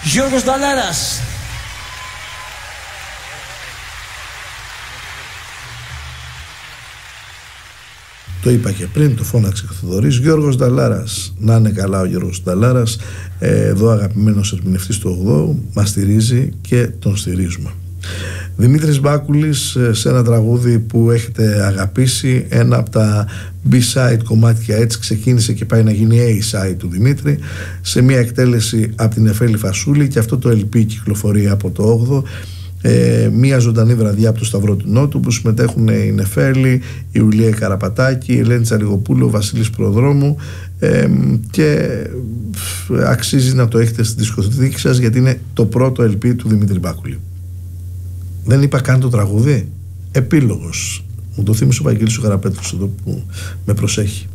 Γιώργος Νταλάρας. Το είπα και πριν, το φώναξε ο Θοδωρής. Γιώργος Νταλάρας. Να είναι καλά ο Γιώργος Νταλάρας. Εδώ αγαπημένος ερμηνευτής του 8 μας στηρίζει και τον στηρίζουμε. Δημήτρης Μπάκουλης, σε ένα τραγούδι που έχετε αγαπήσει, ένα από τα B-side κομμάτια, έτσι ξεκίνησε και πάει να γίνει A-side του Δημήτρη, σε μια εκτέλεση από την Εφέλη Φασούλη, και αυτό το LP κυκλοφορεί από το 8. Μια ζωντανή βραδιά από το Σταυρό του Νότου, που συμμετέχουν η Νεφέλη, η Ιουλία Καραπατάκη, η Ελένη Τσαριγοπούλου, ο Βασίλης Προδρόμου, και αξίζει να το έχετε στη δισκοθήκη σας, γιατί είναι το πρώτο LP του Δημήτρη Μπάκουλη. Δεν είπα καν το τραγούδι. Επίλογος. Μου το θύμισε ο Βαγγέλης ο Καραπέτρος εδώ που με προσέχει.